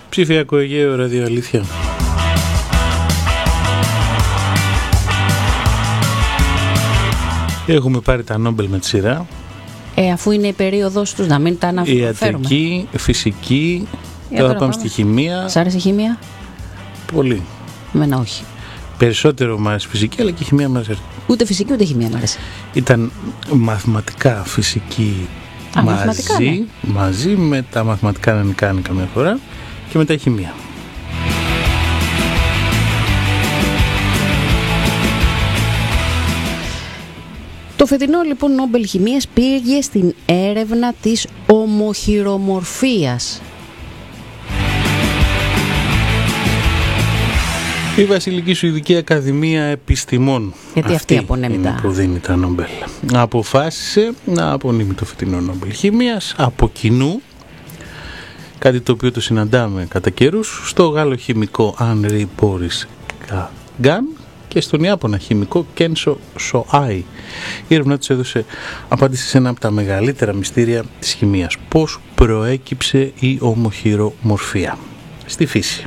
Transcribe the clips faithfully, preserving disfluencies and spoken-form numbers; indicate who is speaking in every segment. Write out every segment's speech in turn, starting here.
Speaker 1: Ψηφιακό Αιγαίο, ραδιοαλήθεια. Έχουμε πάρει τα Νόμπελ με τη σειρά.
Speaker 2: Ε, αφού είναι η περίοδος τους, να μην τα αναφέρουμε.
Speaker 1: Ιατρική, φυσική, τώρα πάμε, πάμε στη χημεία.
Speaker 2: Σ' άρεσε η χημεία?
Speaker 1: Πολύ.
Speaker 2: Εμένα όχι.
Speaker 1: Περισσότερο μου άρεσε φυσική, αλλά και η χημεία μου άρεσε.
Speaker 2: Ούτε φυσική ούτε χημεία μου άρεσε.
Speaker 1: Ήταν μαθηματικά φυσική.
Speaker 2: Α,
Speaker 1: μαζί,
Speaker 2: μαθηματικά, ναι.
Speaker 1: μαζί με τα μαθηματικά να κάνει καμιά φορά και μετά η χημεία.
Speaker 2: Το φετινό λοιπόν Νόμπελ Χημείας πήγε στην έρευνα της ομοχειρομορφίας.
Speaker 1: Η Βασιλική Σουηδική Ακαδημία Επιστημών,
Speaker 2: γιατί αυτή, αυτή απονέμει τα...
Speaker 1: που δίνει τα Νόμπελ, αποφάσισε να απονείμει το φετινό Νόμπελ Χημείας από κοινού, κάτι το οποίο το συναντάμε κατά καιρούς, στο γαλλοχημικό Henri Boris Gagin και στον Ιάπωνα χημικό Κένσο Σοάι. Η έρευνα τους έδωσε απάντηση σε ένα από τα μεγαλύτερα μυστήρια της χημείας. Πώς προέκυψε η ομοχειρομορφία στη φύση.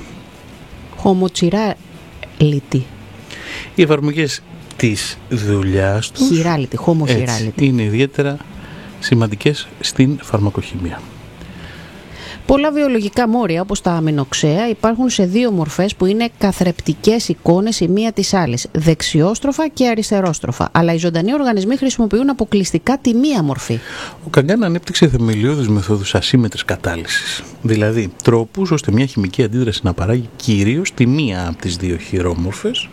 Speaker 2: Χωμοτσιράλιτη.
Speaker 1: Οι εφαρμογές της δουλειάς τους
Speaker 2: χειράλιτη, χωμοχειράλιτη.
Speaker 1: είναι ιδιαίτερα σημαντικές στην φαρμακοχημία.
Speaker 2: Πολλά βιολογικά μόρια, όπως τα αμινοξέα, υπάρχουν σε δύο μορφές που είναι καθρεπτικές εικόνες η μία της άλλης, δεξιόστροφα και αριστερόστροφα. Αλλά οι ζωντανοί οργανισμοί χρησιμοποιούν αποκλειστικά τη μία μορφή. Ο
Speaker 1: Καγκάν ανέπτυξε θεμελιώδεις μεθόδους ασύμμετρης κατάλυσης. Δηλαδή, τρόπους ώστε μια χημική αντίδραση να παράγει κυρίως τη μία από τις δύο χειρόμορφες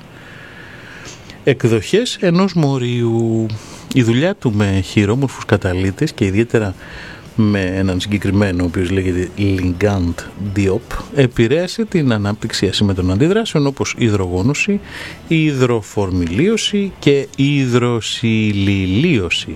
Speaker 1: εκδοχές ενός μορίου. Η δουλειά του με χειρόμορφους καταλύτες και ιδιαίτερα με έναν συγκεκριμένο, ο οποίος λέγεται Ligand Diop, επηρέασε την ανάπτυξη ασύμμετρων αντιδράσεων όπως υδρογόνωση, υδροφορμιλίωση και υδροσιλιλίωση.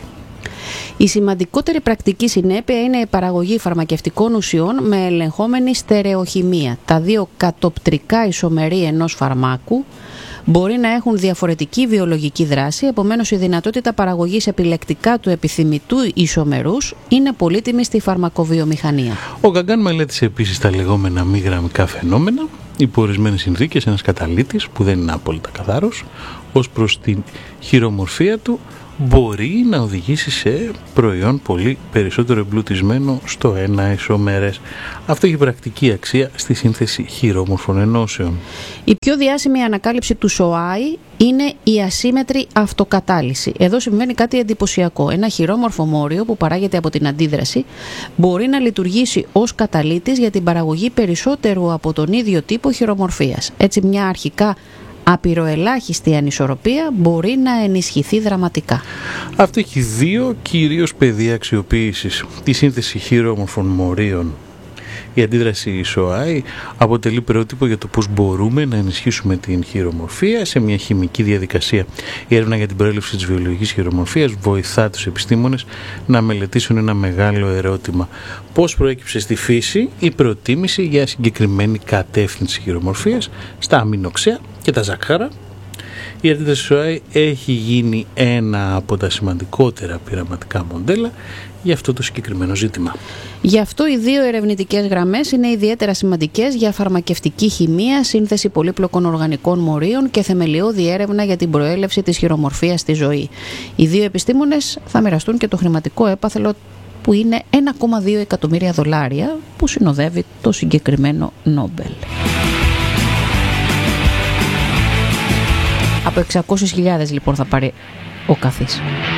Speaker 2: Η σημαντικότερη πρακτική συνέπεια είναι η παραγωγή φαρμακευτικών ουσιών με ελεγχόμενη στερεοχημία. Τα δύο κατοπτρικά ισομερή ενός φαρμάκου μπορεί να έχουν διαφορετική βιολογική δράση, επομένως η δυνατότητα παραγωγής επιλεκτικά του επιθυμητού ισομερούς είναι πολύτιμη στη φαρμακοβιομηχανία.
Speaker 1: Ο Γκαγκάν μελέτησε επίσης τα λεγόμενα μη γραμμικά φαινόμενα, υπό ορισμένες συνθήκες ένας καταλύτης που δεν είναι απόλυτα καθαρός, ως προς την χειρομορφία του, μπορεί να οδηγήσει σε προϊόν πολύ περισσότερο εμπλουτισμένο στο ένα ισομερές. Αυτό έχει πρακτική αξία στη σύνθεση χειρόμορφων ενώσεων.
Speaker 2: Η πιο διάσημη ανακάλυψη του Σοάι είναι η ασύμμετρη αυτοκατάλυση. Εδώ συμβαίνει κάτι εντυπωσιακό. Ένα χειρόμορφο μόριο που παράγεται από την αντίδραση μπορεί να λειτουργήσει ως καταλύτης για την παραγωγή περισσότερου από τον ίδιο τύπο χειρομορφίας. Έτσι μια αρχικά απειροελάχιστη ανισορροπία μπορεί να ενισχυθεί δραματικά.
Speaker 1: Αυτό έχει δύο κυρίως πεδία αξιοποίησης. Τη σύνθεση χειρόμορφων μορίων. Η αντίδραση Σοάι αποτελεί πρότυπο για το πώς μπορούμε να ενισχύσουμε την χειρομορφία σε μια χημική διαδικασία. Η έρευνα για την προέλευση της βιολογικής χειρομορφίας βοηθά τους επιστήμονες να μελετήσουν ένα μεγάλο ερώτημα. Πώς προέκυψε στη φύση η προτίμηση για συγκεκριμένη κατεύθυνση χειρομορφίας στα αμινοξέα και τα ζάχαρα. Η αντίδραση Σοάι έχει γίνει ένα από τα σημαντικότερα πειραματικά μοντέλα για αυτό το συγκεκριμένο ζήτημα.
Speaker 2: Γι' αυτό οι δύο ερευνητικές γραμμές είναι ιδιαίτερα σημαντικές για φαρμακευτική χημεία, σύνθεση πολύπλοκων οργανικών μορίων και θεμελιώδη έρευνα για την προέλευση της χειρομορφίας στη ζωή. Οι δύο επιστήμονες θα μοιραστούν και το χρηματικό έπαθλο που είναι ένα κόμμα δύο εκατομμύρια δολάρια που συνοδεύει το συγκεκριμένο Νόμπελ. Από εξακόσιες χιλιάδες λοιπόν θα πάρει ο καθής.